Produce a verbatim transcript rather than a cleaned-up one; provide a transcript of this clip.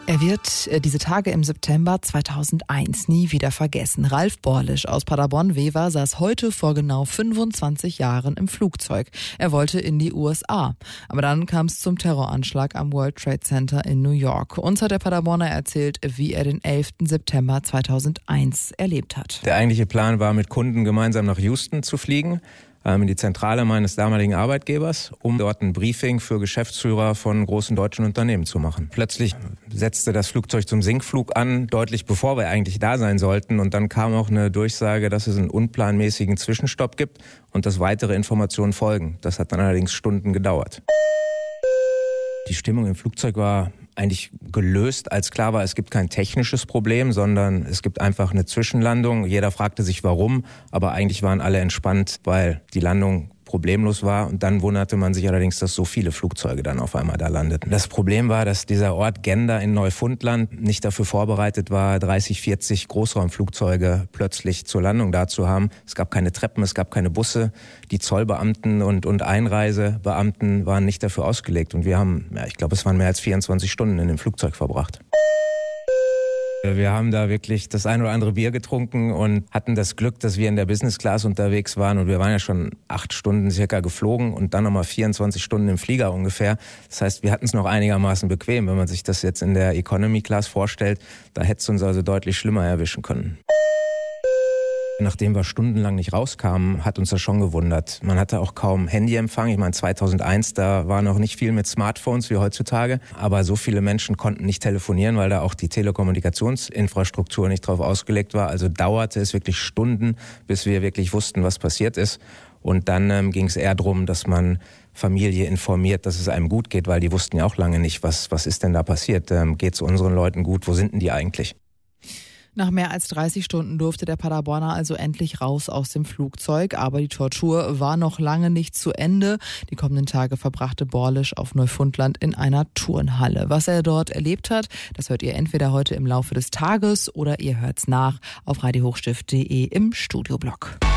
Er wird äh, diese Tage im September zweitausendeins nie wieder vergessen. Ralf Borlisch aus Paderborn-Wever saß heute vor genau fünfundzwanzig Jahren im Flugzeug. Er wollte in die U S A. Aber dann kam es zum Terroranschlag am World Trade Center in New York. Uns hat der Paderborner erzählt, wie er den elften September zweitausendeins erlebt hat. Der eigentliche Plan war, mit Kunden gemeinsam nach Houston zu fliegen, in die Zentrale meines damaligen Arbeitgebers, um dort ein Briefing für Geschäftsführer von großen deutschen Unternehmen zu machen. Plötzlich setzte das Flugzeug zum Sinkflug an, deutlich bevor wir eigentlich da sein sollten. Und dann kam auch eine Durchsage, dass es einen unplanmäßigen Zwischenstopp gibt und dass weitere Informationen folgen. Das hat dann allerdings Stunden gedauert. Die Stimmung im Flugzeug war eigentlich gelöst, als klar war, es gibt kein technisches Problem, sondern es gibt einfach eine Zwischenlandung. Jeder fragte sich, warum, aber eigentlich waren alle entspannt, weil die Landung problemlos war. Und dann wunderte man sich allerdings, dass so viele Flugzeuge dann auf einmal da landeten. Das Problem war, dass dieser Ort Gander in Neufundland nicht dafür vorbereitet war, dreißig, vierzig Großraumflugzeuge plötzlich zur Landung da zu haben. Es gab keine Treppen, es gab keine Busse. Die Zollbeamten und, und Einreisebeamten waren nicht dafür ausgelegt. Und wir haben, ja, ich glaube, es waren mehr als vierundzwanzig Stunden in dem Flugzeug verbracht. Wir haben da wirklich das ein oder andere Bier getrunken und hatten das Glück, dass wir in der Business Class unterwegs waren. Und wir waren ja schon acht Stunden circa geflogen und dann nochmal vierundzwanzig Stunden im Flieger ungefähr. Das heißt, wir hatten es noch einigermaßen bequem. Wenn man sich das jetzt in der Economy Class vorstellt, da hätte es uns also deutlich schlimmer erwischen können. Nachdem wir stundenlang nicht rauskamen, hat uns das schon gewundert. Man hatte auch kaum Handyempfang. Ich meine, zweitausendeins, da war noch nicht viel mit Smartphones wie heutzutage. Aber so viele Menschen konnten nicht telefonieren, weil da auch die Telekommunikationsinfrastruktur nicht drauf ausgelegt war. Also dauerte es wirklich Stunden, bis wir wirklich wussten, was passiert ist. Und dann ähm, ging es eher darum, dass man Familie informiert, dass es einem gut geht, weil die wussten ja auch lange nicht, was, was ist denn da passiert. Ähm, geht es unseren Leuten gut? Wo sind denn die eigentlich? Nach mehr als dreißig Stunden durfte der Paderborner also endlich raus aus dem Flugzeug. Aber die Tortur war noch lange nicht zu Ende. Die kommenden Tage verbrachte Borlisch auf Neufundland in einer Turnhalle. Was er dort erlebt hat, das hört ihr entweder heute im Laufe des Tages oder ihr hört's nach auf radio hochstift punkt de im Studioblog.